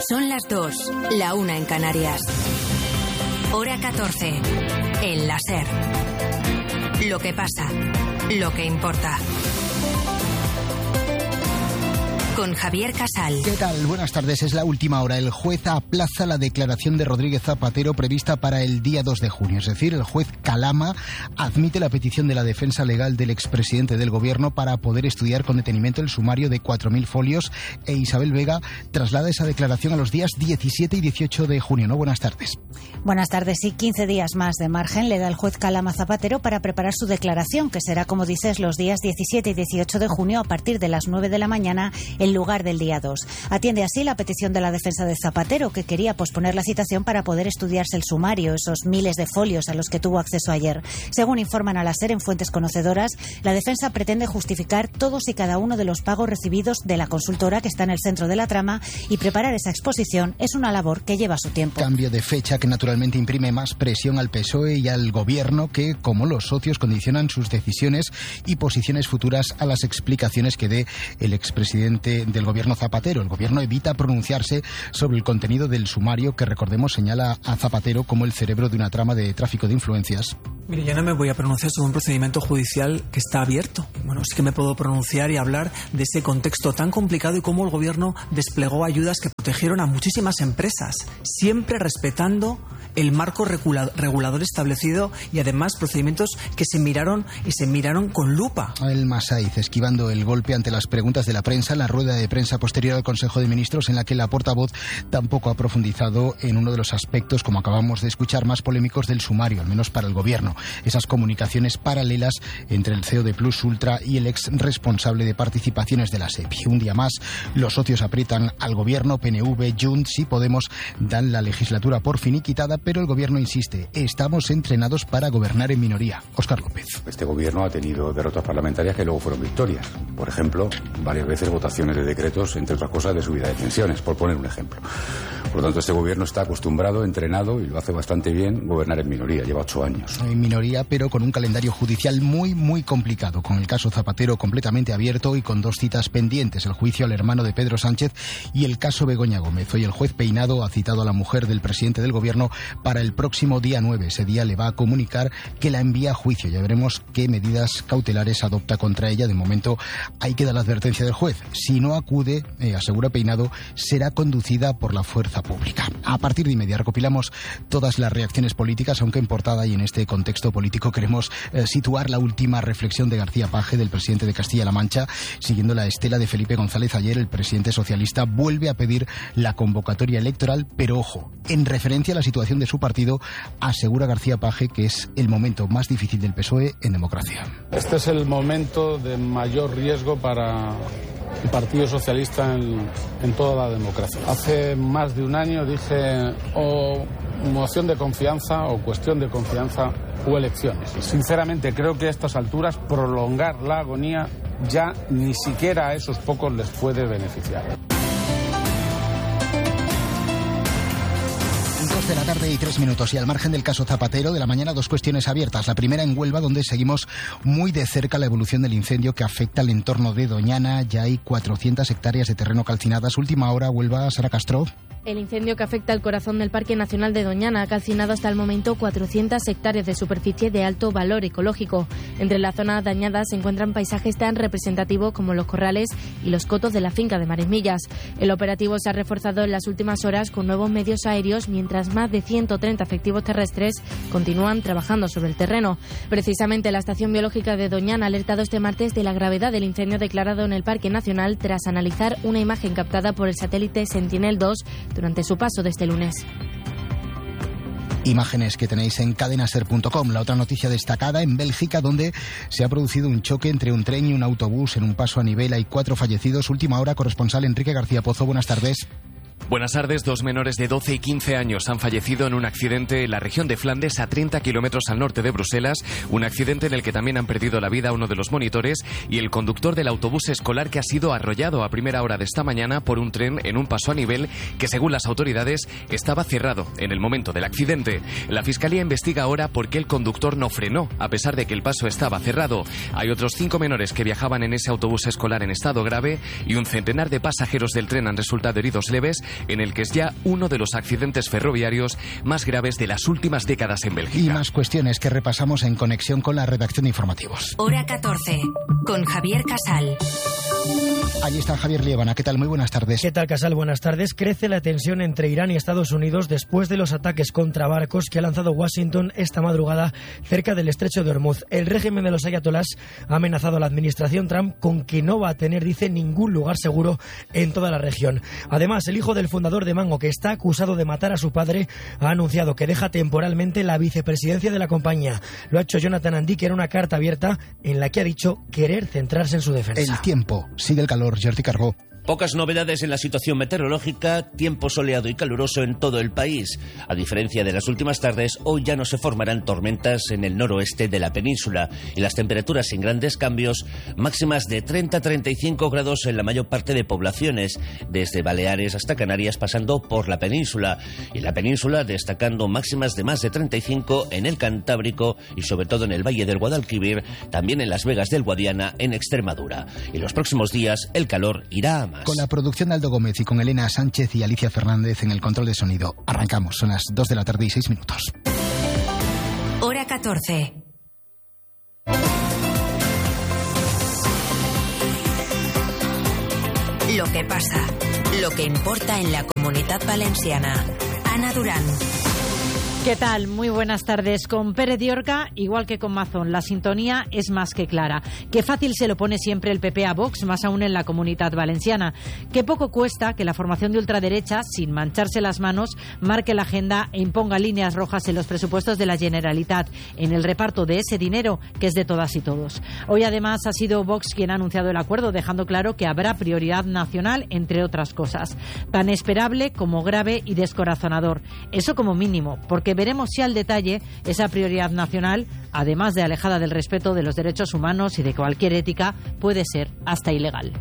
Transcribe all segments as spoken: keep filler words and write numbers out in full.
Son las dos, la una en Canarias. Hora catorce. El láser. Lo que pasa, lo que importa. Con Javier Casal. ¿Qué tal? Buenas tardes. Es la última hora. El juez aplaza la declaración de Rodríguez Zapatero prevista para el día dos de junio. Es decir, el juez Calama admite la petición de la defensa legal del expresidente del gobierno para poder estudiar con detenimiento el sumario de cuatro mil folios, e Isabel Vega traslada esa declaración a los días diecisiete y dieciocho de junio. ¿No? Buenas tardes. Buenas tardes. Sí, quince días más de margen le da el juez Calama Zapatero para preparar su declaración, que será, como dices, los días diecisiete y dieciocho de junio a partir de las nueve de la mañana en lugar del día dos. Atiende así la petición de la defensa de Zapatero, que quería posponer la citación para poder estudiarse el sumario, esos miles de folios a los que tuvo acceso ayer. Según informan a la SER en fuentes conocedoras, la defensa pretende justificar todos y cada uno de los pagos recibidos de la consultora que está en el centro de la trama, y preparar esa exposición es una labor que lleva su tiempo. Cambio de fecha que naturalmente imprime más presión al P S O E y al gobierno, que, como los socios, condicionan sus decisiones y posiciones futuras a las explicaciones que dé el expresidente del gobierno Zapatero. El gobierno evita pronunciarse sobre el contenido del sumario, que, recordemos, señala a Zapatero como el cerebro de una trama de tráfico de influencias. Mire, yo no me voy a pronunciar sobre un procedimiento judicial que está abierto. Bueno, sí que me puedo pronunciar y hablar de ese contexto tan complicado y cómo el gobierno desplegó ayudas que protegieron a muchísimas empresas, siempre respetando el marco regula- regulador establecido, y además procedimientos que se miraron y se miraron con lupa. El Masaiz esquivando el golpe ante las preguntas de la prensa en la rueda de prensa posterior al Consejo de Ministros, en la que la portavoz tampoco ha profundizado en uno de los aspectos, como acabamos de escuchar, más polémicos del sumario, al menos para el gobierno: esas comunicaciones paralelas entre el C E O de Plus Ultra y el ex responsable de participaciones de la SEPI. Un día más, los socios aprietan al gobierno. P N V, Junts y Podemos dan la legislatura por finiquitada, pero el gobierno insiste: estamos entrenados para gobernar en minoría. Óscar López. Este gobierno ha tenido derrotas parlamentarias que luego fueron victorias. Por ejemplo, varias veces votaciones de decretos, entre otras cosas, de subida de pensiones, por poner un ejemplo. Por lo tanto, este gobierno está acostumbrado, entrenado, y lo hace bastante bien, gobernar en minoría. Lleva ocho años. En minoría, pero con un calendario judicial muy, muy complicado, con el caso Zapatero completamente abierto y con dos citas pendientes: el juicio al hermano de Pedro Sánchez y el caso Begoña Gómez. Hoy el juez Peinado ha citado a la mujer del presidente del gobierno para el próximo día nueve. Ese día le va a comunicar que la envía a juicio. Ya veremos qué medidas cautelares adopta contra ella. De momento hay que dar la advertencia del juez: si no acude, eh, asegura Peinado, será conducida por la fuerza pública. A partir de inmediato recopilamos todas las reacciones políticas, aunque en portada y en este contexto político queremos eh, situar la última reflexión de García Page, del presidente de Castilla-La Mancha. Siguiendo la estela de Felipe González, ayer el presidente socialista vuelve a pedir la convocatoria electoral, pero ojo, en referencia a la situación de su partido, asegura García Page que es el momento más difícil del P S O E en democracia. Este es el momento de mayor riesgo para el Partido Socialista en, en toda la democracia. Hace más de un año dije o moción de confianza o cuestión de confianza o elecciones. Sinceramente creo que a estas alturas prolongar la agonía ya ni siquiera a esos pocos les puede beneficiar. De la tarde y tres minutos. Y al margen del caso Zapatero, de la mañana, dos cuestiones abiertas. La primera en Huelva, donde seguimos muy de cerca la evolución del incendio que afecta al entorno de Doñana. Ya hay cuatrocientas hectáreas de terreno calcinadas. Última hora, Huelva, Sara Castro. El incendio que afecta al corazón del Parque Nacional de Doñana ha calcinado hasta el momento cuatrocientas hectáreas de superficie de alto valor ecológico. Entre la zona dañada se encuentran paisajes tan representativos como los corrales y los cotos de la finca de Maresmillas. El operativo se ha reforzado en las últimas horas con nuevos medios aéreos, mientras más de ciento treinta efectivos terrestres continúan trabajando sobre el terreno. Precisamente la Estación Biológica de Doñana ha alertado este martes de la gravedad del incendio declarado en el Parque Nacional tras analizar una imagen captada por el satélite Sentinel dos durante su paso de este lunes. Imágenes que tenéis en cadenaser punto com. La otra noticia destacada en Bélgica, donde se ha producido un choque entre un tren y un autobús en un paso a nivel. Hay cuatro fallecidos. Última hora, corresponsal Enrique García Pozo. Buenas tardes. Buenas tardes. Dos menores de doce y quince años han fallecido en un accidente en la región de Flandes, a treinta kilómetros al norte de Bruselas. Un accidente en el que también han perdido la vida uno de los monitores y el conductor del autobús escolar, que ha sido arrollado a primera hora de esta mañana por un tren en un paso a nivel que, según las autoridades, estaba cerrado en el momento del accidente. La Fiscalía investiga ahora por qué el conductor no frenó, a pesar de que el paso estaba cerrado. Hay otros cinco menores que viajaban en ese autobús escolar en estado grave y un centenar de pasajeros del tren han resultado heridos leves. en el que es ya uno de los accidentes ferroviarios más graves de las últimas décadas en Bélgica. Y más cuestiones que repasamos en conexión con la redacción de informativos. Hora catorce, con Javier Casal. Allí está Javier Liébana. ¿Qué tal? Muy buenas tardes. ¿Qué tal, Casal? Buenas tardes. Crece la tensión entre Irán y Estados Unidos después de los ataques contra barcos que ha lanzado Washington esta madrugada cerca del estrecho de Hormuz. El régimen de los ayatolás ha amenazado a la administración Trump con que no va a tener, dice, ningún lugar seguro en toda la región. Además, el hijo del fundador de Mango, que está acusado de matar a su padre, ha anunciado que deja temporalmente la vicepresidencia de la compañía. Lo ha hecho Jonathan Andy, que era una carta abierta en la que ha dicho querer centrarse en su defensa. El tiempo. Sigue el calor. Jordi Carbó. Pocas novedades en la situación meteorológica, tiempo soleado y caluroso en todo el país. A diferencia de las últimas tardes, hoy ya no se formarán tormentas en el noroeste de la península y las temperaturas sin grandes cambios, máximas de treinta a treinta y cinco grados en la mayor parte de poblaciones, desde Baleares hasta Canarias pasando por la península. Y la península destacando máximas de más de treinta y cinco en el Cantábrico y sobre todo en el Valle del Guadalquivir, también en Las Vegas del Guadiana en Extremadura. Y los próximos días el calor irá a más. Con la producción de Aldo Gómez y con Elena Sánchez y Alicia Fernández en el control de sonido. Arrancamos, son las dos de la tarde y seis minutos. Hora catorce. Lo que pasa, lo que importa en la Comunitat Valenciana. Ana Durán. ¿Qué tal? Muy buenas tardes. Con Pérez Llorca, igual que con Mazón, la sintonía es más que clara. Qué fácil se lo pone siempre el P P a Vox, más aún en la Comunitat Valenciana. Qué poco cuesta que la formación de ultraderecha, sin mancharse las manos, marque la agenda e imponga líneas rojas en los presupuestos de la Generalitat, en el reparto de ese dinero que es de todas y todos. Hoy además ha sido Vox quien ha anunciado el acuerdo, dejando claro que habrá prioridad nacional, entre otras cosas. Tan esperable como grave y descorazonador. Eso como mínimo, porque veremos si al detalle esa prioridad nacional, además de alejada del respeto de los derechos humanos y de cualquier ética, puede ser hasta ilegal.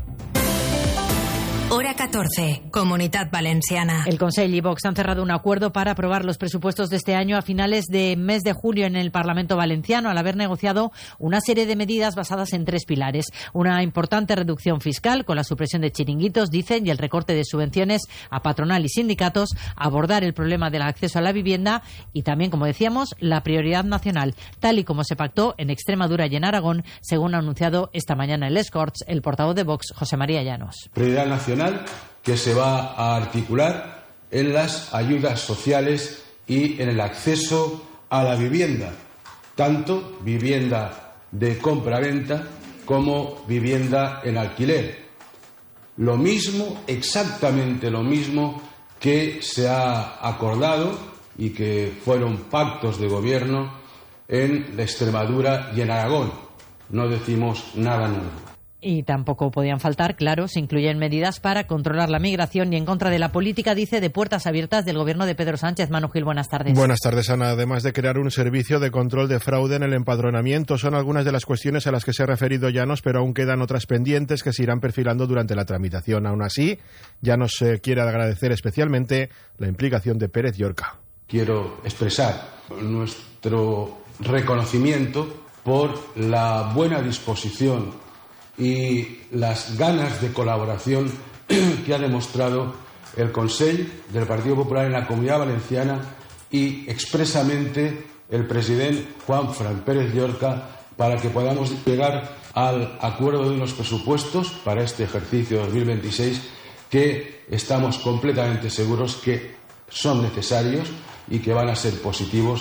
Hora catorce, Comunitat Valenciana. El Consell y Vox han cerrado un acuerdo para aprobar los presupuestos de este año a finales de mes de julio en el Parlamento Valenciano, al haber negociado una serie de medidas basadas en tres pilares. Una importante reducción fiscal, con la supresión de chiringuitos, dicen, y el recorte de subvenciones a patronal y sindicatos, abordar el problema del acceso a la vivienda y también, como decíamos, la prioridad nacional, tal y como se pactó en Extremadura y en Aragón, según ha anunciado esta mañana en Les Corts el portavoz de Vox, José María Llanos. Prioridad nacional que se va a articular en las ayudas sociales y en el acceso a la vivienda, tanto vivienda de compra-venta como vivienda en alquiler. Lo mismo, exactamente lo mismo que se ha acordado y que fueron pactos de gobierno en la Extremadura y en Aragón. No decimos nada nuevo. Y tampoco podían faltar, claro, se incluyen medidas para controlar la migración y en contra de la política, dice, de puertas abiertas del gobierno de Pedro Sánchez. Manu Gil, buenas tardes. Buenas tardes, Ana. Además de crear un servicio de control de fraude en el empadronamiento, son algunas de las cuestiones a las que se ha referido Llanos, pero aún quedan otras pendientes que se irán perfilando durante la tramitación. Aún así, Llanos eh, quiere agradecer especialmente la implicación de Pérez Llorca. Quiero expresar nuestro reconocimiento por la buena disposición y las ganas de colaboración que ha demostrado el Consell del Partido Popular en la Comunidad Valenciana y expresamente el presidente Juanfran Pérez Llorca para que podamos llegar al acuerdo de unos presupuestos para este ejercicio dos mil veintiséis que estamos completamente seguros que son necesarios y que van a ser positivos.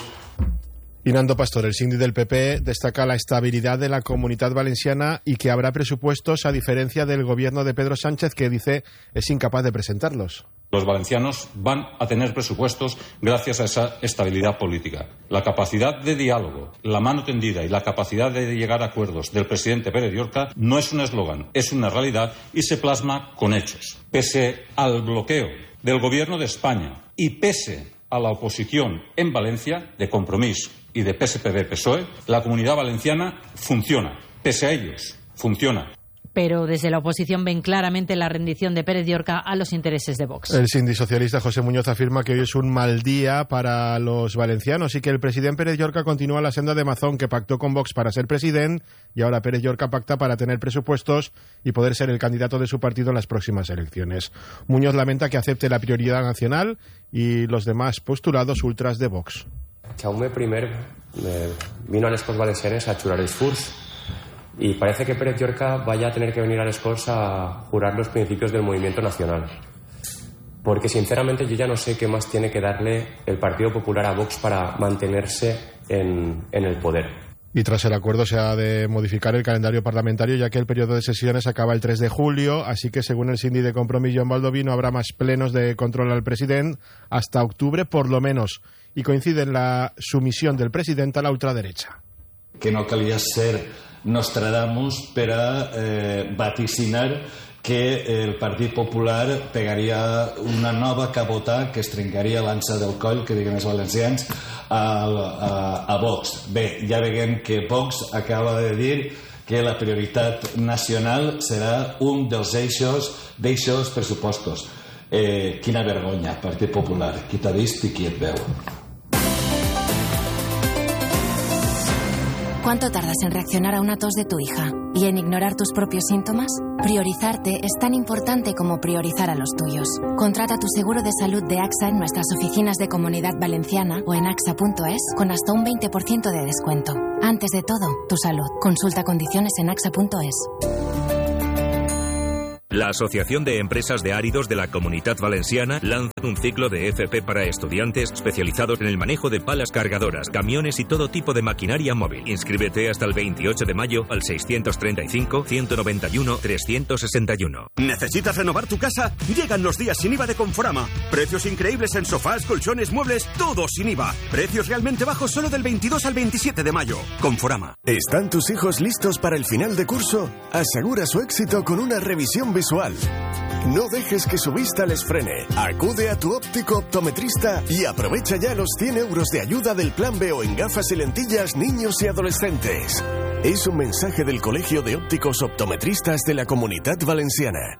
Y Nando Pastor, el síndic del P P, destaca la estabilidad de la Comunitat Valenciana y que habrá presupuestos a diferencia del gobierno de Pedro Sánchez, que dice es incapaz de presentarlos. Los valencianos van a tener presupuestos gracias a esa estabilidad política. La capacidad de diálogo, la mano tendida y la capacidad de llegar a acuerdos del presidente Pérez Llorca no es un eslogan, es una realidad y se plasma con hechos. Pese al bloqueo del gobierno de España y pese a la oposición en Valencia de Compromís y de P S P D P S O E, la Comunidad Valenciana funciona. Pese a ellos, funciona. pero desde la oposición ven claramente la rendición de Pérez Llorca a los intereses de Vox. El sindicalista José Muñoz afirma que hoy es un mal día para los valencianos y que el presidente Pérez Llorca continúa la senda de Mazón, que pactó con Vox para ser presidente, y ahora Pérez Llorca pacta para tener presupuestos y poder ser el candidato de su partido en las próximas elecciones. Muñoz lamenta que acepte la prioridad nacional y los demás postulados ultras de Vox. Jaume primer eh, vino a les Corts Valencianes a jurar els furs y parece que Pérez Llorca vaya a tener que venir a les Corts a jurar los principios del movimiento nacional. Porque sinceramente yo ya no sé qué más tiene que darle el Partido Popular a Vox para mantenerse en, en el poder. Y tras el acuerdo se ha de modificar el calendario parlamentario, ya que el periodo de sesiones acaba el tres de julio, así que según el síndic de Compromís, Joan Baldoví, no habrá más plenos de control al presidente hasta octubre por lo menos, y coincide en la sumisión del presidente a la ultraderecha. Que no calia ser Nostradamus per a eh, vaticinar que el Partit Popular pegaria una nova cabota que es trencaria l'ansa del coll, que diguem els valencians, a, a, a Vox. Bé, ja veiem que Vox acaba de dir que la prioritat nacional serà un dels eixos d'eixos pressupostos. Eh, quina vergonya, Partit Popular. Qui t'ha vist i qui et veu. ¿Cuánto tardas en reaccionar a una tos de tu hija y en ignorar tus propios síntomas? Priorizarte es tan importante como priorizar a los tuyos. Contrata tu seguro de salud de AXA en nuestras oficinas de Comunidad Valenciana o en axa punto es con hasta un veinte por ciento de descuento. Antes de todo, tu salud. Consulta condiciones en axa punto es. La Asociación de Empresas de Áridos de la Comunidad Valenciana lanza un ciclo de F P para estudiantes especializados en el manejo de palas cargadoras, camiones y todo tipo de maquinaria móvil. Inscríbete hasta el veintiocho de mayo al seiscientos treinta y cinco, ciento noventa y uno, trescientos sesenta y uno. ¿Necesitas renovar tu casa? Llegan los días sin I V A de Conforama. Precios increíbles en sofás, colchones, muebles, todo sin I V A. Precios realmente bajos solo del veintidós al veintisiete de mayo. Conforama. ¿Están tus hijos listos para el final de curso? Asegura su éxito con una revisión visual. No dejes que su vista les frene. Acude a tu óptico optometrista y aprovecha ya los cien euros de ayuda del Plan B O en gafas y lentillas niños y adolescentes. Es un mensaje del Colegio de Ópticos Optometristas de la Comunidad Valenciana.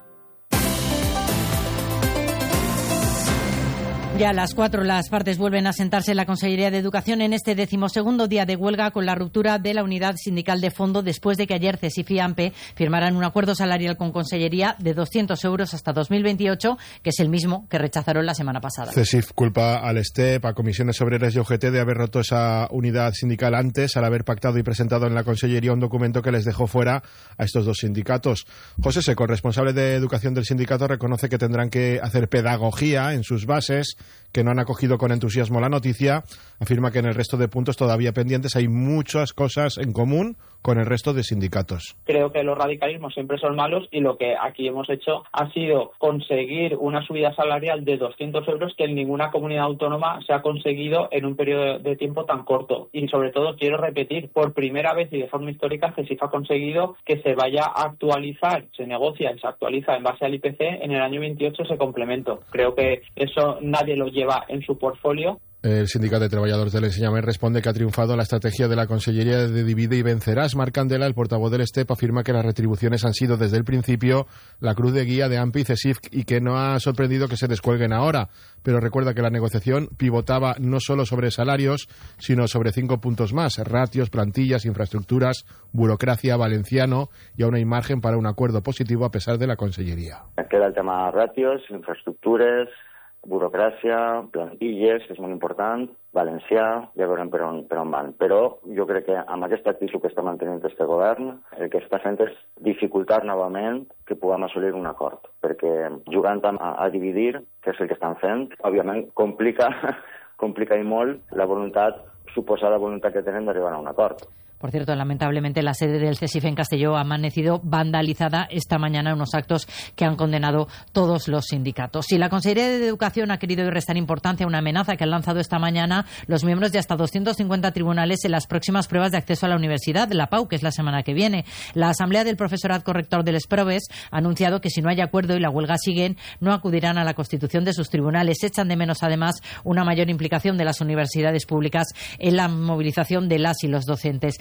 Ya a las cuatro las partes vuelven a sentarse en la Consellería de Educación en este decimosegundo día de huelga con la ruptura de la unidad sindical de fondo después de que ayer CESIF y AMPE firmaran un acuerdo salarial con Consellería de doscientos euros hasta dos mil veintiocho, que es el mismo que rechazaron la semana pasada. CESIF culpa al STEP, a Comisiones Obreras y O G T de haber roto esa unidad sindical antes, al haber pactado y presentado en la Consellería un documento que les dejó fuera a estos dos sindicatos. José Seco, responsable de Educación del sindicato, reconoce que tendrán que hacer pedagogía en sus bases, que no han acogido con entusiasmo la noticia. Afirma que en el resto de puntos todavía pendientes hay muchas cosas en común con el resto de sindicatos. Creo que los radicalismos siempre son malos y lo que aquí hemos hecho ha sido conseguir una subida salarial de doscientos euros que en ninguna comunidad autónoma se ha conseguido en un periodo de tiempo tan corto. Y sobre todo quiero repetir, por primera vez y de forma histórica, CESIF ha conseguido que se vaya a actualizar, se negocia y se actualiza en base al I P C en el año veintiocho ese complemento. Creo que eso nadie lo lleva en su portfolio. El Sindicato de Trabajadores del Enseñament responde que ha triunfado la estrategia de la Consellería de Divide y Vencerás. Marc Candela, el portavoz del STEP, afirma que las retribuciones han sido desde el principio la cruz de guía de AMPE y CESIF y que no ha sorprendido que se descuelguen ahora. Pero recuerda que la negociación pivotaba no solo sobre salarios, sino sobre cinco puntos más: ratios, plantillas, infraestructuras, burocracia, valenciano, y aún hay margen para un acuerdo positivo a pesar de la Consellería. Queda el tema ratios, infraestructures, burocràcia, plantilles, que és molt important, valencià, ja veurem per on, per on van. Però jo crec que amb aquesta actitud que està mantenint este govern, el que està fent és dificultar novament que puguem assolir un acord, perquè jugant a, a dividir, que és el que estan fent, òbviament complica, complica i molt la voluntat, suposada voluntat que tenen d'arribar a un acord. Por cierto, lamentablemente la sede del CESIF en Castelló ha amanecido vandalizada esta mañana en unos actos que han condenado todos los sindicatos. Si la Consellería de Educación ha querido restar importancia a una amenaza que han lanzado esta mañana los miembros de hasta doscientos cincuenta tribunales en las próximas pruebas de acceso a la universidad, la P A U, que es la semana que viene. La Asamblea del Profesorat Corrector de les Proves ha anunciado que si no hay acuerdo y la huelga siguen, no acudirán a la constitución de sus tribunales. Echan de menos, además, una mayor implicación de las universidades públicas en la movilización de las y los docentes.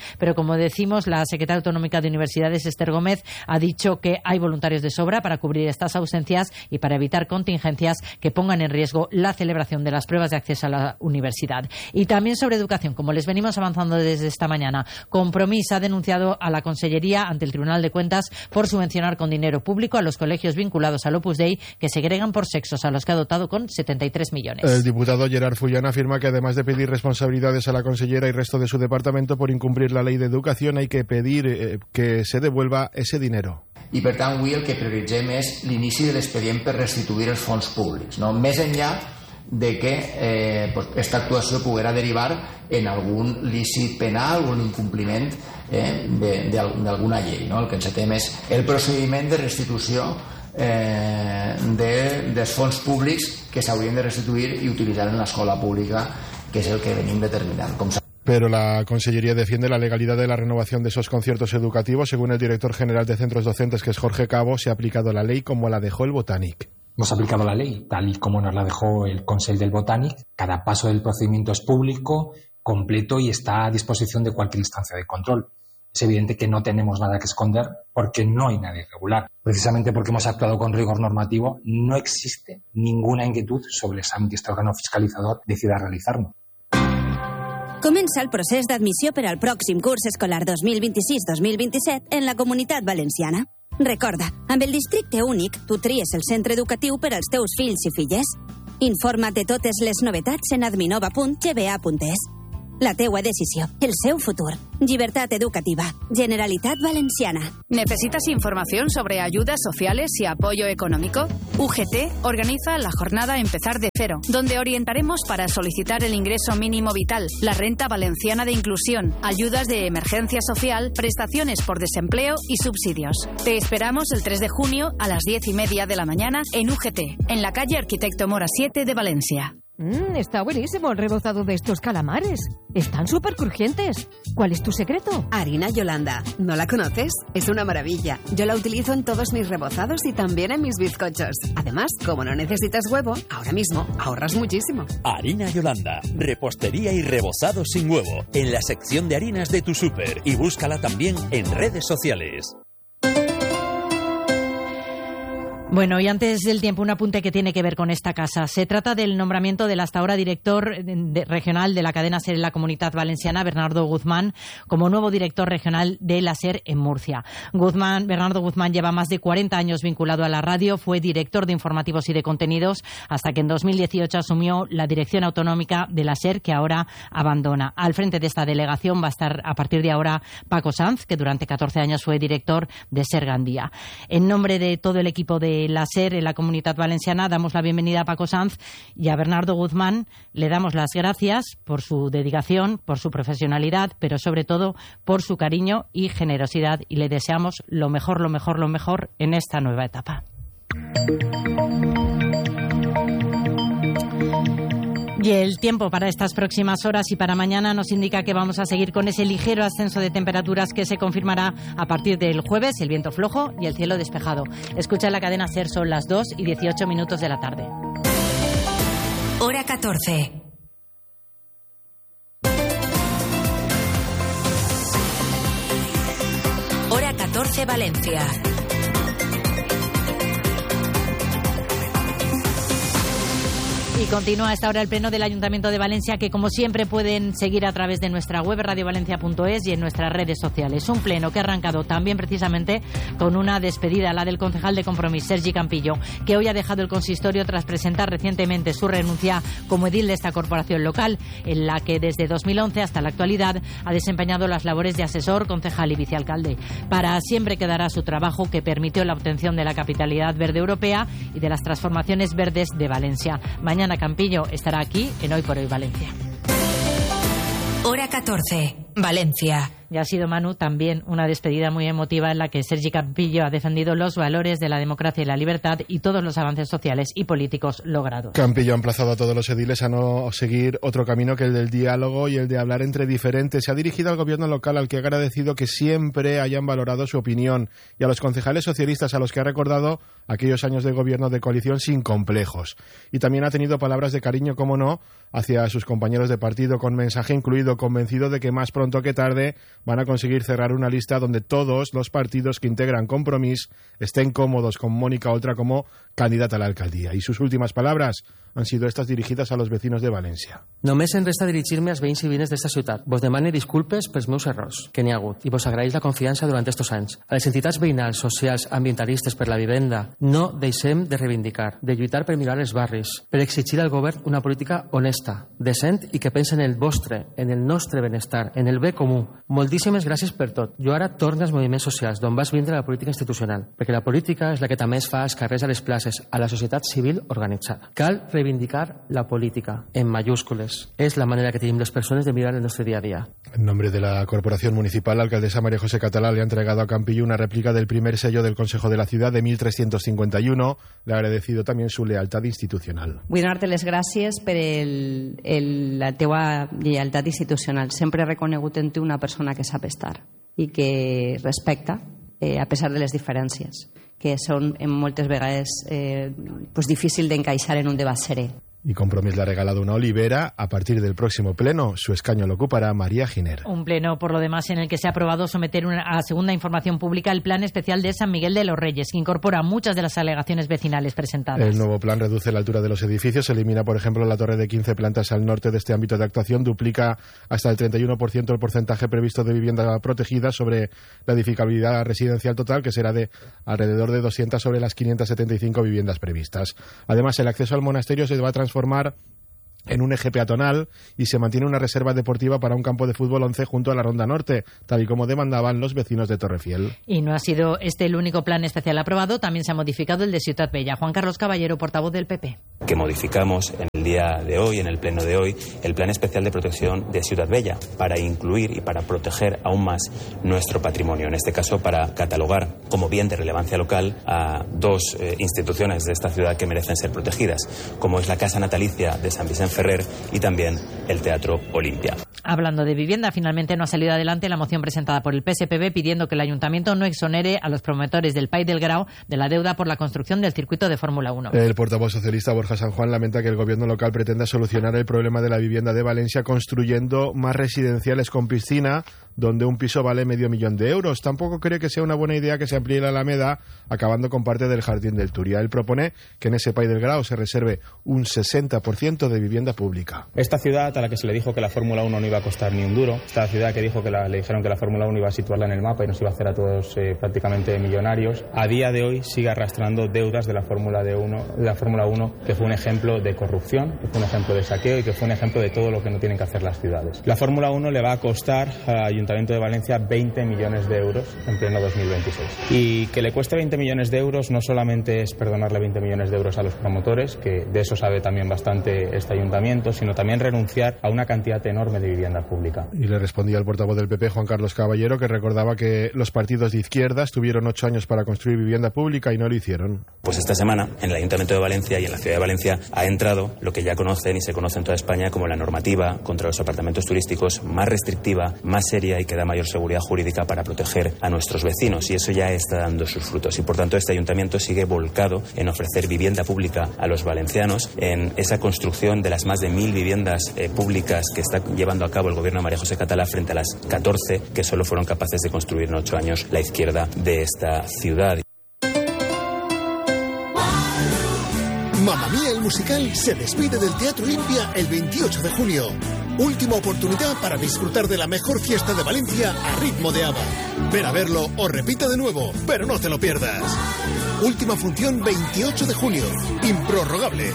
Pero como decimos, la secretaria autonómica de Universidades, Esther Gómez, ha dicho que hay voluntarios de sobra para cubrir estas ausencias y para evitar contingencias que pongan en riesgo la celebración de las pruebas de acceso a la universidad. Y también sobre educación, como les venimos avanzando desde esta mañana, Compromís ha denunciado a la Consellería ante el Tribunal de Cuentas por subvencionar con dinero público a los colegios vinculados al Opus Dei que segregan por sexos, a los que ha dotado con setenta y tres millones. El diputado Gerard Fullana afirma que además de pedir responsabilidades a la consellera y resto de su departamento por incumplir la ley de educación, hay que pedir eh, que se devuelva ese dinero. I per tant avui el que prioritzem és l'inici de l'expedient per restituir els fons públics, no? Més enllà de que eh, pues, esta actuació poguera derivar en algun lícit penal o en incompliment eh, d'alguna llei, no? El que encetem és el procediment de restitució eh, de, dels fons públics que s'haurien de restituir i utilitzar en l'escola pública, que és el que venim determinant. Com Pero la Consellería defiende la legalidad de la renovación de esos conciertos educativos. Según el director general de centros docentes, que es Jorge Cabo, se ha aplicado la ley como la dejó el Botanic. Hemos aplicado la ley tal y como nos la dejó el Consell del Botanic. Cada paso del procedimiento es público, completo y está a disposición de cualquier instancia de control. Es evidente que no tenemos nada que esconder porque no hay nada irregular. Precisamente porque hemos actuado con rigor normativo, no existe ninguna inquietud sobre el examen que este órgano fiscalizador decida realizarnos. Comença el procés d'admissió per al pròxim curs escolar dos mil vint-i-sis dos mil vint-i-set en la Comunitat Valenciana. Recorda, amb el districte únic, tu tries el centre educatiu per als teus fills i filles. Informa't de totes les novetats en adminova punt g b a punt e s. La teua decisió, el seu futur. Llibertat educativa. Generalitat Valenciana. ¿Necesitas información sobre ayudas sociales y apoyo económico? U G T organiza la jornada Empezar de Cero, donde orientaremos para solicitar el ingreso mínimo vital, la renta valenciana de inclusión, ayudas de emergencia social, prestaciones por desempleo y subsidios. Te esperamos el tres de junio a las diez y media de la mañana en U G T, en la calle Arquitecto Mora siete de Valencia. Mm, está buenísimo el rebozado de estos calamares. Están súper crujientes. ¿Cuál es tu secreto? Harina Yolanda. ¿No la conoces? Es una maravilla. Yo la utilizo en todos mis rebozados y también en mis bizcochos. Además, como no necesitas huevo, ahora mismo ahorras muchísimo. Harina Yolanda. Repostería y rebozado sin huevo. En la sección de harinas de tu súper. Y búscala también en redes sociales. Bueno, y antes del tiempo, un apunte que tiene que ver con esta casa. Se trata del nombramiento del hasta ahora director de, regional de la cadena SER en la Comunitat Valenciana, Bernardo Guzmán, como nuevo director regional de la SER en Murcia. Guzmán, Bernardo Guzmán lleva más de cuarenta años vinculado a la radio, fue director de informativos y de contenidos, hasta que en dos mil dieciocho asumió la dirección autonómica de la SER, que ahora abandona. Al frente de esta delegación va a estar a partir de ahora Paco Sanz, que durante catorce años fue director de SER Gandía. En nombre de todo el equipo de la SER en la Comunitat Valenciana damos la bienvenida a Paco Sanz y a Bernardo Guzmán. Le damos las gracias por su dedicación, por su profesionalidad, pero sobre todo por su cariño y generosidad, y le deseamos lo mejor, lo mejor, lo mejor en esta nueva etapa. Y el tiempo para estas próximas horas y para mañana nos indica que vamos a seguir con ese ligero ascenso de temperaturas que se confirmará a partir del jueves, el viento flojo y el cielo despejado. Escucha la cadena SER, son las dos y dieciocho minutos de la tarde. Hora catorce. Hora catorce, Valencia. Y continúa a esta hora el pleno del Ayuntamiento de Valencia, que como siempre pueden seguir a través de nuestra web radio valencia punto es y en nuestras redes sociales. Un pleno que ha arrancado también precisamente con una despedida, la del concejal de Compromís, Sergi Campillo, que hoy ha dejado el consistorio tras presentar recientemente su renuncia como edil de esta corporación local, en la que desde dos mil once hasta la actualidad ha desempeñado las labores de asesor, concejal y vicealcalde. Para siempre quedará su trabajo, que permitió la obtención de la capitalidad verde europea y de las transformaciones verdes de Valencia. Mañana Campillo estará aquí en Hoy por Hoy Valencia. Hora catorce, Valencia. Y ha sido, Manu, también una despedida muy emotiva en la que Sergi Campillo ha defendido los valores de la democracia y la libertad y todos los avances sociales y políticos logrados. Campillo ha emplazado a todos los ediles a no seguir otro camino que el del diálogo y el de hablar entre diferentes. Se ha dirigido al gobierno local, al que ha agradecido que siempre hayan valorado su opinión, y a los concejales socialistas, a los que ha recordado aquellos años de gobierno de coalición sin complejos. Y también ha tenido palabras de cariño, como no, hacia sus compañeros de partido, con mensaje incluido, convencido de que más pronto que tarde van a conseguir cerrar una lista donde todos los partidos que integran Compromís estén cómodos con Mónica Oltra como candidata a la alcaldía. Y sus últimas palabras han sido estas dirigidas a los vecinos de València. Només em resta dirigir-me als veïns i veïnes d'esta ciutat. Vos demane disculpes pels meus errors, que n'hi ha hagut, i vos agraeix la confiança durant estos anys. A les entitats veïnals, socials, ambientalistes per la vivenda, no deixem de reivindicar, de lluitar per millorar els barris, per exigir al govern una política honesta, decent i que pense en el vostre, en el nostre benestar, en el bé comú. Moltíssimes gràcies per tot. Jo ara torno als moviments socials, d'on vas vindre la política institucional, perquè la política és la que també es fa als carrers, a les places, a la societat civil organitzada. Cal reivindicar la política, en mayúscules. És la manera que tenim les persones de mirar el nostre día a día. En nombre de la Corporación Municipal, la alcaldesa María José Catalá le ha entregado a Campillo una réplica del primer sello del Consejo de la Ciudad de mil trescientos cincuenta y uno. Le ha agradecido también su lealtad institucional. Vull donar-te les gràcies per el, el, la teua lleialtat institucional. Sempre he reconegut en tu una persona que sap estar i que respecta, eh, a pesar de les diferències, que són en moltes vegades eh, pues difícil d'encaixar en un debat serè. Y Compromís le ha regalado una olivera. A partir del próximo pleno, su escaño lo ocupará María Giner. Un pleno, por lo demás, en el que se ha aprobado someter una, a segunda información pública el plan especial de San Miguel de los Reyes, que incorpora muchas de las alegaciones vecinales presentadas. El nuevo plan reduce la altura de los edificios, elimina, por ejemplo, la torre de quince plantas al norte de este ámbito de actuación, duplica hasta el treinta y uno por ciento el porcentaje previsto de vivienda protegida sobre la edificabilidad residencial total, que será de alrededor de doscientas sobre las quinientas setenta y cinco viviendas previstas. Además, el acceso al monasterio se va a transformar en un eje peatonal y se mantiene una reserva deportiva para un campo de fútbol once junto a la Ronda Norte, tal y como demandaban los vecinos de Torrefiel. Y no ha sido este el único plan especial aprobado, también se ha modificado el de Ciutat Bella. Juan Carlos Caballero, portavoz del P P. Que modificamos en el día de hoy, en el pleno de hoy, el plan especial de protección de Ciutat Bella para incluir y para proteger aún más nuestro patrimonio, en este caso para catalogar como bien de relevancia local a dos eh, instituciones de esta ciudad que merecen ser protegidas, como es la Casa Natalicia de San Vicente Ferrer y también el Teatro Olimpia. Hablando de vivienda, finalmente no ha salido adelante la moción presentada por el P S P B pidiendo que el Ayuntamiento no exonere a los promotores del Pai del Grau de la deuda por la construcción del circuito de Fórmula uno. El portavoz socialista Borja San Juan lamenta que el gobierno local pretenda solucionar el problema de la vivienda de Valencia construyendo más residenciales con piscina, donde un piso vale medio millón de euros. Tampoco cree que sea una buena idea que se amplíe la Alameda, acabando con parte del Jardín del Turia. Él propone que en ese Pai del Grau se reserve un sesenta por ciento de vivienda pública. Esta ciudad a la que se le dijo que la Fórmula uno no iba a costar ni un duro, esta ciudad que dijo que la, le dijeron que la Fórmula uno iba a situarla en el mapa y nos iba a hacer a todos eh, prácticamente millonarios, a día de hoy sigue arrastrando deudas de la Fórmula de uno, de la Fórmula uno, que fue un ejemplo de corrupción, que fue un ejemplo de saqueo y que fue un ejemplo de todo lo que no tienen que hacer las ciudades. La Fórmula uno le va a costar al Ayuntamiento de Valencia veinte millones de euros en pleno dos mil veintiséis. Y que le cueste veinte millones de euros no solamente es perdonarle veinte millones de euros a los promotores, que de eso sabe también bastante este ayuntamiento, sino también renunciar a una cantidad enorme de vivienda pública. Y le respondía el portavoz del P P, Juan Carlos Caballero, que recordaba que los partidos de izquierdas tuvieron ocho años para construir vivienda pública y no lo hicieron. Pues esta semana en el Ayuntamiento de Valencia y en la Ciudad de Valencia ha entrado lo que ya conocen y se conoce en toda España como la normativa contra los apartamentos turísticos más restrictiva, más seria y que da mayor seguridad jurídica para proteger a nuestros vecinos, y eso ya está dando sus frutos, y por tanto este ayuntamiento sigue volcado en ofrecer vivienda pública a los valencianos, en esa construcción de las más de mil viviendas eh, públicas que está llevando a cabo el gobierno de María José Catalá frente a las catorce que solo fueron capaces de construir en ocho años la izquierda de esta ciudad. Mamma Mía, el musical, se despide del Teatro Olimpia el veintiocho de junio. Última oportunidad para disfrutar de la mejor fiesta de Valencia a ritmo de ABBA. Ven a verlo o repite de nuevo, pero no te lo pierdas. Última función veintiocho de junio. Improrrogable.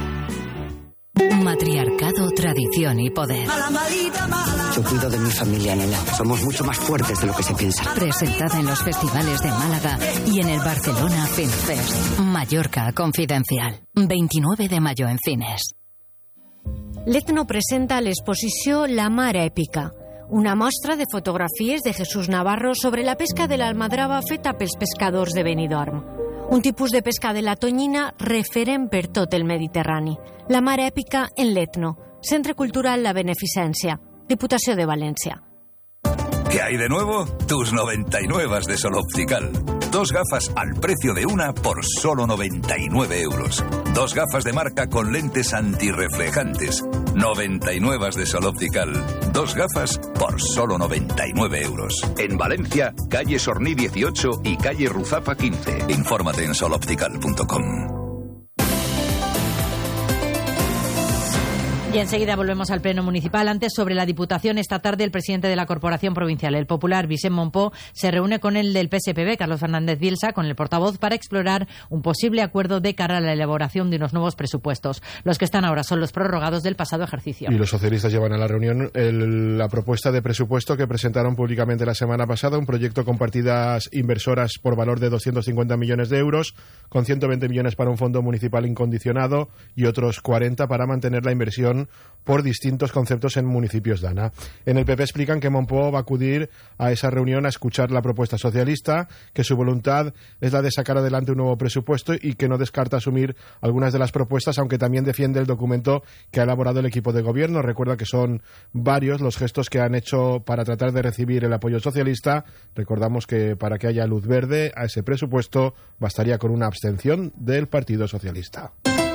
Matriarcado, tradición y poder. Yo cuido de mi familia, Nela. Somos mucho más fuertes de lo que se piensa. Presentada en los festivales de Málaga y en el Barcelona Film Fest. Mallorca Confidencial. veintinueve de mayo en cines. L'Etno presenta l'exposició La Mar Èpica, una mostra de fotografies de Jesús Navarro sobre la pesca de l'almadrava feta pels pescadors de Benidorm. Un tipus de pesca de la tonyina referent per tot el Mediterrani. La Mar Èpica en l'Etno, Centre Cultural La Beneficència, Diputació de València. ¿Qué hay de nuevo? Tus noventa y nueve de Sol Optical. Dos gafas al precio de una por solo noventa y nueve euros. Dos gafas de marca con lentes antirreflejantes. noventa y nueve de Sol Optical. Dos gafas por solo noventa y nueve euros. En Valencia, calle Sorní dieciocho y calle Ruzafa quince. Infórmate en sol optical punto com. Y enseguida volvemos al Pleno Municipal. Antes, sobre la Diputación, esta tarde el presidente de la Corporación Provincial, el popular Vicent Monpó, se reúne con el del P S P B, Carlos Fernández Bielsa, con el portavoz, para explorar un posible acuerdo de cara a la elaboración de unos nuevos presupuestos. Los que están ahora son los prorrogados del pasado ejercicio. Y los socialistas llevan a la reunión el, la propuesta de presupuesto que presentaron públicamente la semana pasada, un proyecto con partidas inversoras por valor de doscientos cincuenta millones de euros, con ciento veinte millones para un fondo municipal incondicionado y otros cuarenta para mantener la inversión por distintos conceptos en municipios de Ana. En el P P explican que Monpó va a acudir a esa reunión a escuchar la propuesta socialista, que su voluntad es la de sacar adelante un nuevo presupuesto y que no descarta asumir algunas de las propuestas, aunque también defiende el documento que ha elaborado el equipo de gobierno. Recuerda que son varios los gestos que han hecho para tratar de recibir el apoyo socialista. Recordamos que para que haya luz verde a ese presupuesto bastaría con una abstención del Partido Socialista.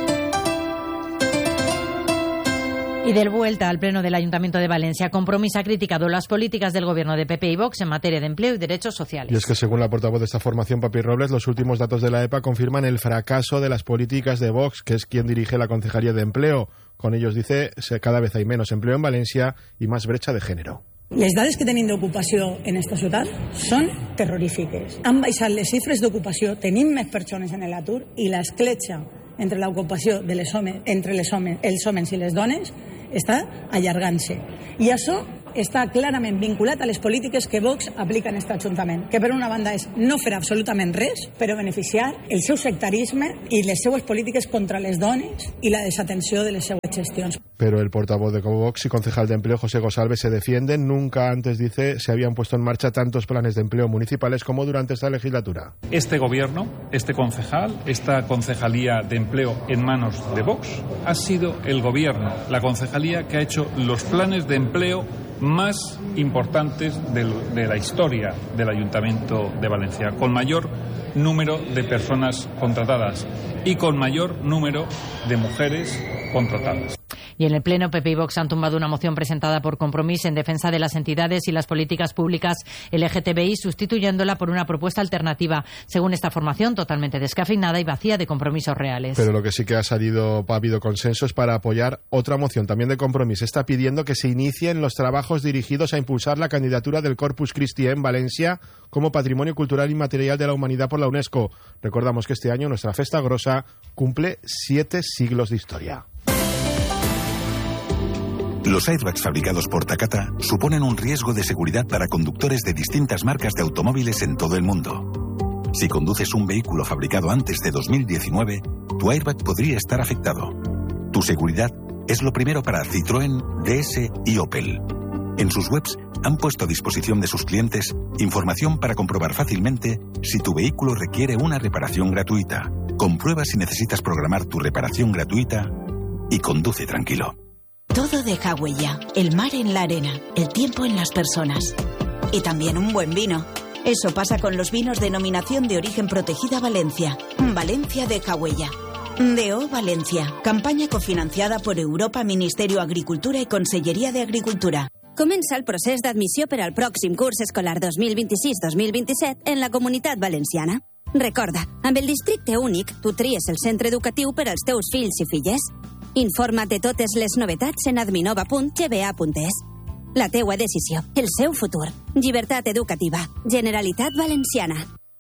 Y del vuelta al Pleno del Ayuntamiento de Valencia, Compromís ha criticado las políticas del Gobierno de P P y Vox en materia de empleo y derechos sociales. Y es que, según la portavoz de esta formación, Papi Robles, los últimos datos de la E P A confirman el fracaso de las políticas de Vox, que es quien dirige la Concejalía de Empleo. Con ellos, dice, cada vez hay menos empleo en Valencia y más brecha de género. Les dades que tenim d'ocupació en esta ciutat són terrorífiques. Han baixat les xifres d'ocupació, tenim més persones en l'atur i l'escletxa entre l'ocupació de les homes, entre les homes, els homes i les dones està allargant-se. I això està clarament vinculat a les polítiques que Vox aplica en aquest Ajuntament, que per una banda és no fer absolutament res, però beneficiar el seu sectarisme i les seues polítiques contra les dones i la desatenció de les seues gestions. Pero el portavoz de Vox y concejal de empleo, José Gosalves, se defienden. Nunca antes, dice, se habían puesto en marcha tantos planes de empleo municipales como durante esta legislatura. Este gobierno, este concejal, esta concejalía de empleo en manos de Vox, ha sido el gobierno, la concejalía que ha hecho los planes de empleo más importantes de, de la historia del Ayuntamiento de Valencia, con mayor número de personas contratadas y con mayor número de mujeres contratadas. Y en el Pleno, P P y Vox han tumbado una moción presentada por Compromís en defensa de las entidades y las políticas públicas L G T B I, sustituyéndola por una propuesta alternativa, según esta formación, totalmente descafeinada y vacía de compromisos reales. Pero lo que sí que ha salido, ha habido consenso, es para apoyar otra moción, también de Compromís. Está pidiendo que se inicien los trabajos dirigidos a impulsar la candidatura del Corpus Christi en Valencia como Patrimonio Cultural Inmaterial de la Humanidad por la UNESCO. Recordamos que este año nuestra Festa Grossa cumple siete siglos de historia. Los airbags fabricados por Takata suponen un riesgo de seguridad para conductores de distintas marcas de automóviles en todo el mundo. Si conduces un vehículo fabricado antes de dos mil diecinueve, tu airbag podría estar afectado. Tu seguridad es lo primero para Citroën, D S y Opel. En sus webs han puesto a disposición de sus clientes información para comprobar fácilmente si tu vehículo requiere una reparación gratuita. Comprueba si necesitas programar tu reparación gratuita y conduce tranquilo. Todo deja huella, el mar en la arena, el tiempo en las personas. Y también un buen vino. Eso pasa con los vinos denominación de origen protegida Valencia. Valencia deja huella. D O Valencia. Campaña cofinanciada por Europa, Ministerio d'Agricultura i Conselleria d'Agricultura. Comença el procés d'admissió per al pròxim curs escolar dos mil vint-i-sis dos mil vint-i-set en la Comunitat Valenciana. Recorda, amb el districte únic, tu tries el centre educatiu per als teus fills i filles. Informa't de totes les novetats en adminova punt g b a punt es. La teua decisió, el seu futur. Llibertat educativa. Generalitat Valenciana.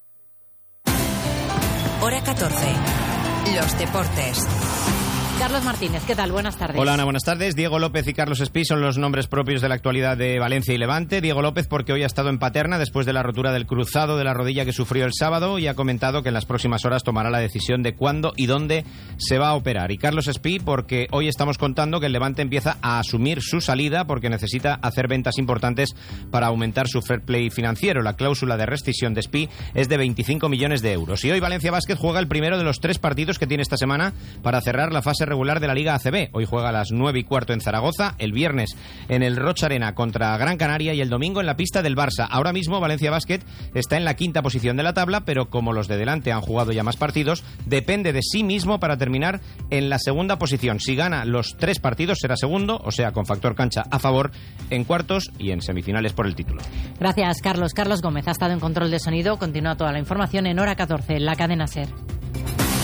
Hora catorce. Los deportes. Carlos Martínez, ¿qué tal? Buenas tardes. Hola Ana, buenas tardes. Diego López y Carlos Espí son los nombres propios de la actualidad de Valencia y Levante. Diego López porque hoy ha estado en Paterna después de la rotura del cruzado de la rodilla que sufrió el sábado y ha comentado que en las próximas horas tomará la decisión de cuándo y dónde se va a operar. Y Carlos Espí porque hoy estamos contando que el Levante empieza a asumir su salida porque necesita hacer ventas importantes para aumentar su fair play financiero. La cláusula de rescisión de Espí es de veinticinco millones de euros. Y hoy Valencia Basket juega el primero de los tres partidos que tiene esta semana para cerrar la fase fase regular de la Liga A C B. Hoy juega a las nueve y cuarto en Zaragoza, el viernes en el Rocha Arena contra Gran Canaria y el domingo en la pista del Barça. Ahora mismo Valencia Basket está en la quinta posición de la tabla, pero como los de delante han jugado ya más partidos, depende de sí mismo para terminar en la segunda posición. Si gana los tres partidos será segundo, o sea, con factor cancha a favor en cuartos y en semifinales por el título. Gracias, Carlos. Carlos Gómez ha estado en control de sonido. Continúa toda la información en Hora catorce, en la cadena SER.